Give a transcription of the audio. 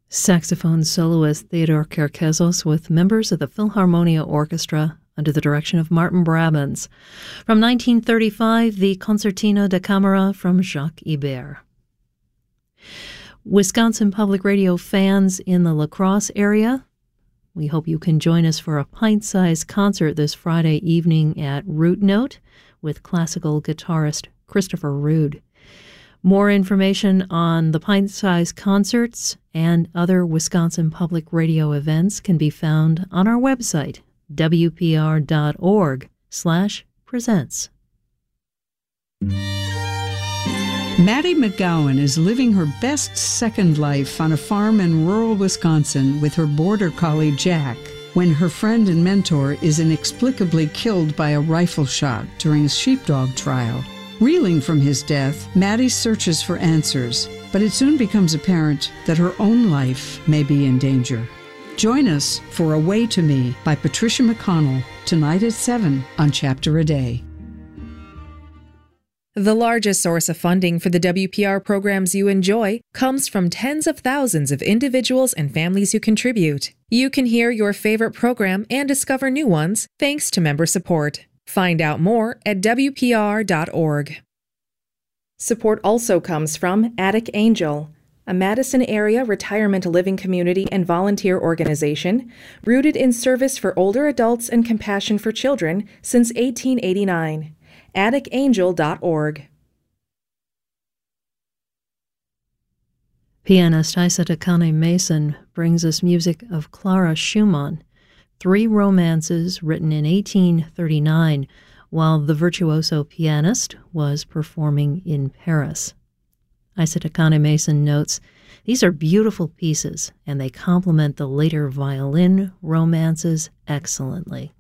Saxophone soloist Theodore Kerkezos with members of the Philharmonia Orchestra under the direction of Martin Brabants. From 1935, the Concertina da Camera from Jacques Ibert. Wisconsin Public Radio fans in the La Crosse area, we hope you can join us for a pint-sized concert this Friday evening at Root Note with classical guitarist Christopher Rude. More information on the pint-sized concerts and other Wisconsin Public Radio events can be found on our website, wpr.org/presents. Maddie McGowan is living her best second life on a farm in rural Wisconsin with her border collie Jack, when her friend and mentor is inexplicably killed by a rifle shot during a sheepdog trial. Reeling from his death, Maddie searches for answers, but it soon becomes apparent that her own life may be in danger. Join us for Away to Me by Patricia McConnell, tonight at 7 on Chapter a Day. The largest source of funding for the WPR programs you enjoy comes from tens of thousands of individuals and families who contribute. You can hear your favorite program and discover new ones thanks to member support. Find out more at WPR.org. Support also comes from Attic Angel, a Madison area retirement living community and volunteer organization rooted in service for older adults and compassion for children since 1889. AtticAngel.org. Pianist Isa Takane Mason brings us music of Clara Schumann, three romances written in 1839 while the virtuoso pianist was performing in Paris. Isa Takane Mason notes, "These are beautiful pieces, and they complement the later violin romances excellently."